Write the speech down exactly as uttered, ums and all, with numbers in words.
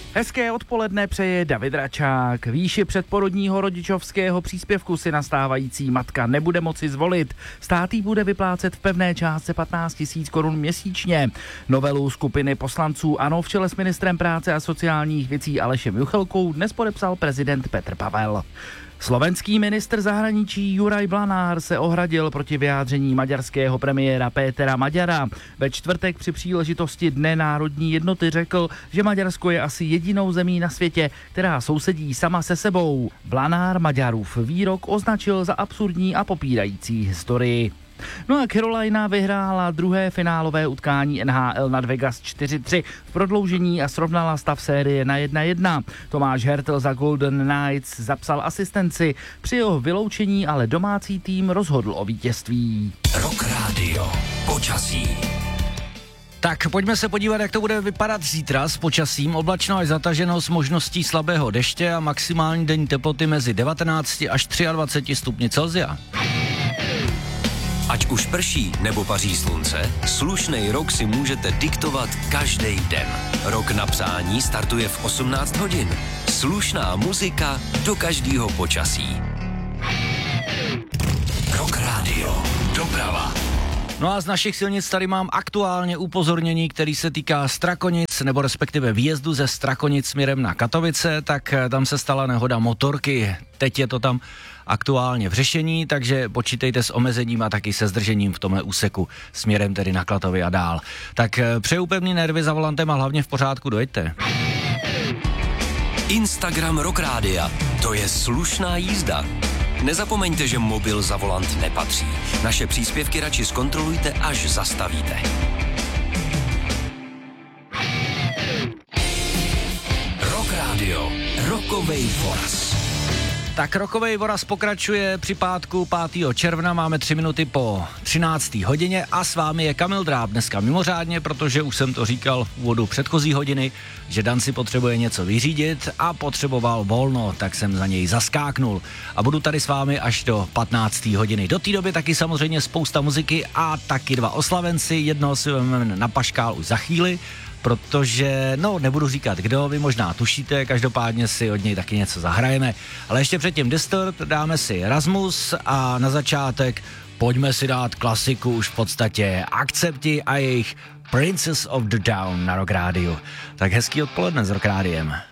Hezké odpoledne přeje David Račák. Výši předporodního rodičovského příspěvku si nastávající matka nebude moci zvolit. Stát jí bude vyplácet v pevné částce patnáct tisíc korun měsíčně. Novelu skupiny poslanců ANO v čele s ministrem práce a sociálních věcí Alešem Juchelkou dnes podepsal prezident Petr Pavel. Slovenský ministr zahraničí Juraj Blanár se ohradil proti vyjádření maďarského premiéra Pétera Maďara. Ve čtvrtek při příležitosti Dne národní jednoty řekl, že Maďarsko je asi jedinou zemí na světě, která sousedí sama se sebou. Blanár Maďarův výrok označil za absurdní a popírající historii. No a Carolina vyhrála druhé finálové utkání N H L nad Vegas čtyři tři v prodloužení a srovnala stav série na jedna jedna. Tomáš Hertl za Golden Knights zapsal asistenci, při jeho vyloučení ale domácí tým rozhodl o vítězství. Rock Radio. Počasí. Tak pojďme se podívat, jak to bude vypadat zítra s počasím. Oblačno až zataženo s možností slabého deště a maximální denní teploty mezi devatenáct až dvacet tři stupni Celsia. Ať už prší nebo paří slunce, slušnej rok si můžete diktovat každý den. Rok na psání startuje v osmnáct hodin. Slušná muzika do každého počasí. Rock Radio. Doprava. No a z našich silnic tady mám aktuálně upozornění, který se týká Strakonic, nebo respektive výjezdu ze Strakonic směrem na Katovice, tak tam se stala nehoda motorky. Teď je to tam aktuálně v řešení, takže počítejte s omezením a taky se zdržením v tomhle úseku směrem tedy na Klatovy a dál. Tak přeju pevný nervy za volantem a hlavně v pořádku dojeďte. Instagram Rock Rádia. To je slušná jízda. Nezapomeňte, že mobil za volant nepatří. Naše příspěvky radši zkontrolujte, až zastavíte. Rock Radio. Rockovej voraz. Tak rokovej voraz pokračuje při pátku pátého června, máme tři minuty po třinácté hodině a s vámi je Kamil Dráb dneska mimořádně, protože už jsem to říkal v úvodu předchozí hodiny, že Dan si potřebuje něco vyřídit a potřeboval volno, tak jsem za něj zaskáknul a budu tady s vámi až do patnácté hodiny. Do té doby taky samozřejmě spousta muziky a taky dva oslavenci, jednoho si vezmeme na paškál už za chvíli, protože, no, nebudu říkat kdo, vy možná tušíte, každopádně si od něj taky něco zahrajeme. Ale ještě předtím Distort, dáme si Rasmus a na začátek pojďme si dát klasiku už v podstatě Akcepti a jejich Princess of the Down na Rock Radio. Tak hezký odpoledne s Rock Rádiem.